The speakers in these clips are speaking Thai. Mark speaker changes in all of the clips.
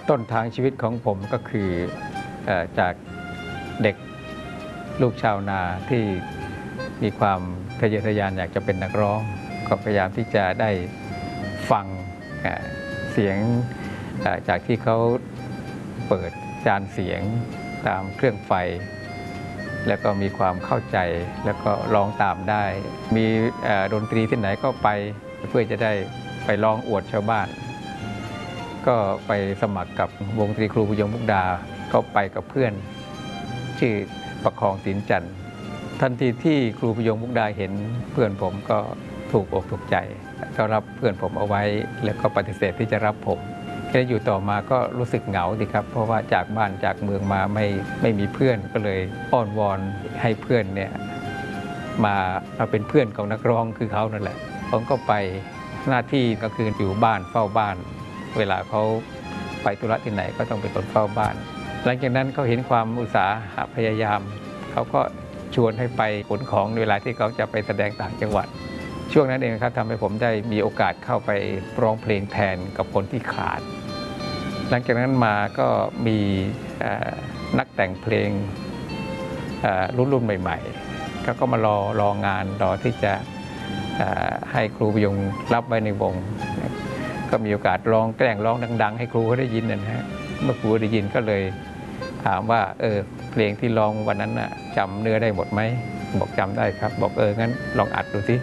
Speaker 1: ต้นทางชีวิตของผมก็คือจากเด็กลูกชาวนาที่มีความทะเยอทะยานอยากจะเป็นนักร้องก็พยายามที่จะได้ฟังเสียงจากที่เขาเปิดจานเสียงตามเครื่องไฟแล้วก็มีความเข้าใจแล้วก็ร้องตามได้มีดนตรีที่ไหนก็ไปเพื่อจะได้ไปร้องอวดชาวบ้านก็ไปสมัครกับวงดนตรีครูพยงมุกดาก็ไปกับเพื่อนชื่อประคองศิลป์จันทร์ทันทีที่ครูพยงมุกดาเห็นเพื่อนผมก็ถูกอกถูกใจก็รับเพื่อนผมเอาไว้แล้วก็ปฏิเสธที่จะรับผมแค่อยู่ต่อมาก็รู้สึกเหงาสิครับเพราะว่าจากบ้านจากเมืองมาไม่มีเพื่อนก็เลยอ้อนวอนให้เพื่อนเนี่ยมาเป็นเพื่อนของนักร้องคือเขานั่นแหละผมก็ไปหน้าที่ก็คืออยู่บ้านเฝ้าบ้านเวลาเขาไปธุระที่ไหนก็ต้องเป็นคนเฝ้าบ้านหลังจากนั้นเขาเห็นความอุตสาหะพยายามเขาก็ชวนให้ไปขนของเวลาที่เขาจะไปแสดงต่างจังหวัดช่วงนั้นเองครับทำให้ผมได้มีโอกาสเข้าไปร้องเพลงแทนกับคนที่ขาดหลังจากนั้นมาก็มีนักแต่งเพลงรุ่นใหม่ๆก็มารองานรอที่จะให้ครูพยงรับไว้ในวงก็มีโอกาสร้องแกล้งร้องดังๆให้ครูเขาได้ยินนะฮะเมื่อครูได้ยินก็เลยถามว่าเพลงที่ร้องวันนั้นน่ะจำเนื้อได้หมดไหมบอกจำได้ครับบอกงั้นลองอัดดูสิ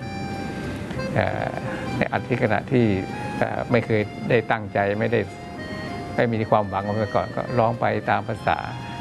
Speaker 1: ในอัดที่ขณะที่ไม่เคยได้ตั้งใจไม่มีความหวังมาก่อนก็ร้องไปตามภาษา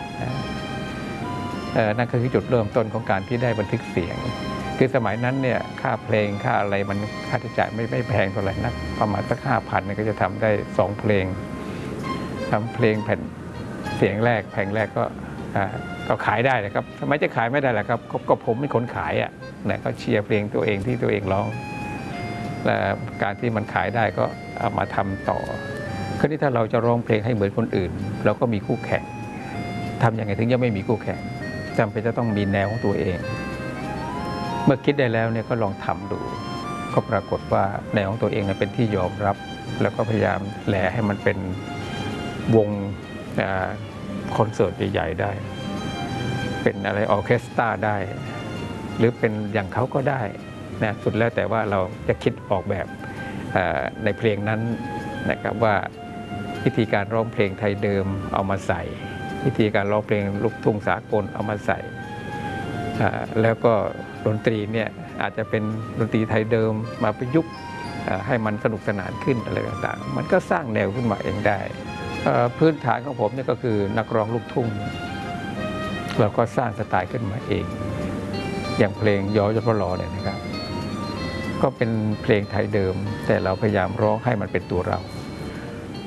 Speaker 1: นั่นก็คือจุดเริ่มต้นของการที่ได้บันทึกเสียงคือสมัยนั้นเนี่ยค่าเพลงค่าอะไรมันค่าใช้จ่ายไม่แพงเท่าไหร่นักประมาณสัก5,000เนี่ยก็จะทำได้2เพลงทำเพลงแผ่นเสียงแรกแผ่นแรกก็ขายได้นะครับทำไมจะขายไม่ได้ล่ะครับก็ผมเป็นคนขายนะก็เชียร์เพลงตัวเองที่ตัวเองร้องและการที่มันขายได้ก็เอามาทำต่อคราวนี้ถ้าเราจะร้องเพลงให้เหมือนคนอื่นเราก็มีคู่แข่งทำยังไงถึงจะไม่มีคู่แข่งจำเป็นจะต้องมีแนวของตัวเองเมื่อคิดได้แล้วเนี่ยก็ลองทำดูก็ปรากฏว่าแนวของตัวเองเป็นที่ยอมรับแล้วก็พยายามแหล่ให้มันเป็นวงคอนเสิร์ตใหญ่ๆได้เป็นอะไรออร์เคสตราได้หรือเป็นอย่างเขาก็ได้นะสุดแล้วแต่ว่าเราจะคิดออกแบบในเพลงนั้นนะครับว่าวิธีการร้องเพลงไทยเดิมเอามาใส่วิธีการร้องเพลงลูกทุ่งสากลเอามาใส่แล้วก็ดนตรีเนี่ยอาจจะเป็นดนตรีไทยเดิมมาประยุกต์ให้มันสนุกสนานขึ้นอะไรต่างๆมันก็สร้างแนวขึ้นมาเองได้พื้นฐานของผมเนี่ยก็คือนักร้องลูกทุ่งเราก็สร้างสไตล์ขึ้นมาเองอย่างเพลงย้อยพลอเนี่ยนะครับก็เป็นเพลงไทยเดิมแต่เราพยายามร้องให้มันเป็นตัวเรา